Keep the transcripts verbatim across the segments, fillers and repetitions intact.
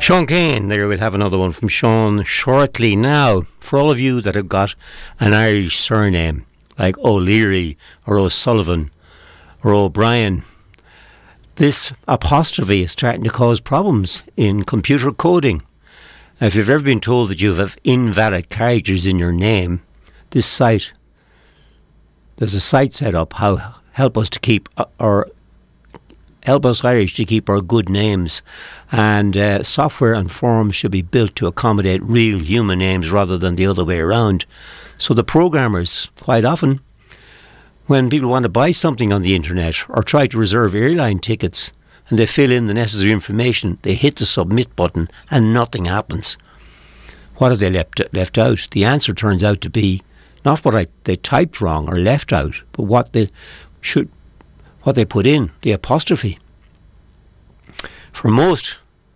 Sean Kane, there we'll have another one from Sean shortly. Now, for all of you that have got an Irish surname, like O'Leary or O'Sullivan or O'Brien, this apostrophe is starting to cause problems in computer coding. Now, if you've ever been told that you have invalid characters in your name, this site, there's a site set up, how help us to keep our help us Irish to keep our good names, and uh, software and forms should be built to accommodate real human names rather than the other way around. So the programmers, quite often, when people want to buy something on the internet or try to reserve airline tickets and they fill in the necessary information, they hit the submit button and nothing happens. What have they left, left out? The answer turns out to be not what I, they typed wrong or left out, but what they should what they put in, the apostrophe. For most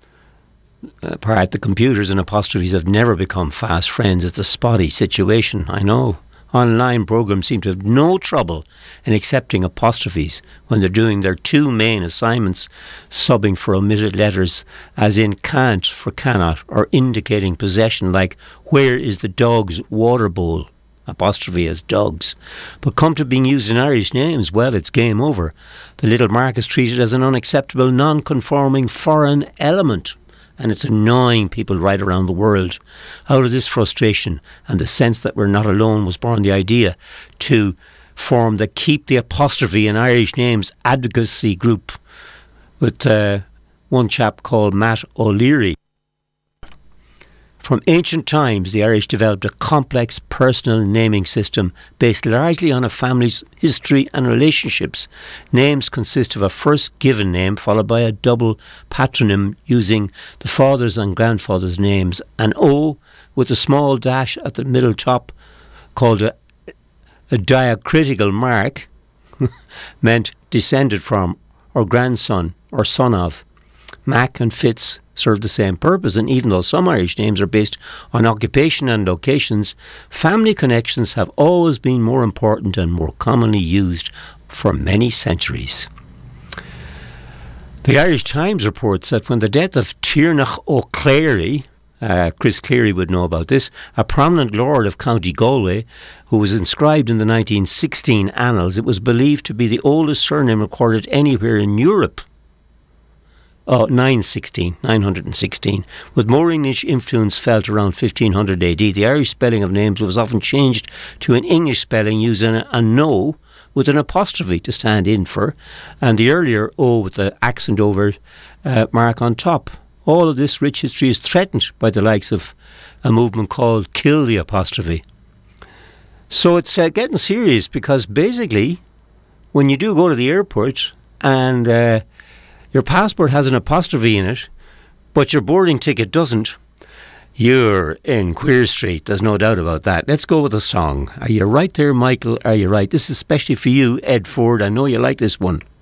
uh, part, the computers and apostrophes have never become fast friends. It's a spotty situation, I know. Online programs seem to have no trouble in accepting apostrophes when they're doing their two main assignments, subbing for omitted letters, as in can't for cannot, or indicating possession, like where is the dog's water bowl? Apostrophe as dogs. But come to being used in Irish names, well, it's game over. The little mark is treated as an unacceptable, non-conforming foreign element, and it's annoying people right around the world. Out of this frustration and the sense that we're not alone was born the idea to form the Keep the Apostrophe in Irish Names advocacy group with uh, one chap called Matt O'Leary. From ancient times, the Irish developed a complex personal naming system based largely on a family's history and relationships. Names consist of a first given name followed by a double patronym using the father's and grandfather's names. An O with a small dash at the middle top, called a, a diacritical mark, meant descended from, or grandson, or son of. Mac and Fitz serve the same purpose, and even though some Irish names are based on occupation and locations, family connections have always been more important and more commonly used for many centuries. The Irish Times reports that when the death of Tiernach O'Clery, uh, Chris Cleary would know about this, a prominent lord of County Galway, who was inscribed in the nineteen sixteen annals, it was believed to be the oldest surname recorded anywhere in Europe. Oh, nine sixteen, nine sixteen. With more English influence felt around fifteen hundred A D, the Irish spelling of names was often changed to an English spelling using a, a no with an apostrophe to stand in for, and the earlier O with the accent over uh, mark on top. All of this rich history is threatened by the likes of a movement called Kill the Apostrophe. So it's uh, getting serious, because basically, when you do go to the airport and uh, your passport has an apostrophe in it, but your boarding ticket doesn't, you're in Queer Street. There's no doubt about that. Let's go with a song. Are you right there, Michael? Are you right? This is especially for you, Ed Ford. I know you like this one.